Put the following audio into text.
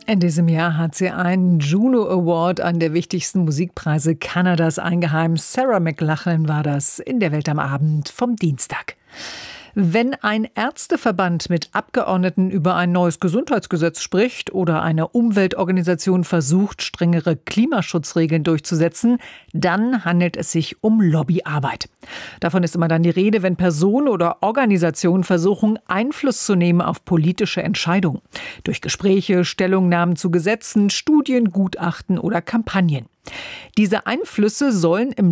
In diesem Jahr hat sie einen Juno Award, einen der wichtigsten Musikpreise Kanadas, eingeheimst. Sarah McLachlan war das in der Welt am Abend vom Dienstag. Wenn ein Ärzteverband mit Abgeordneten über ein neues Gesundheitsgesetz spricht oder eine Umweltorganisation versucht, strengere Klimaschutzregeln durchzusetzen, dann handelt es sich um Lobbyarbeit. Davon ist immer dann die Rede, wenn Personen oder Organisationen versuchen, Einfluss zu nehmen auf politische Entscheidungen. Durch Gespräche, Stellungnahmen zu Gesetzen, Studien, Gutachten oder Kampagnen. Diese Einflüsse sollen im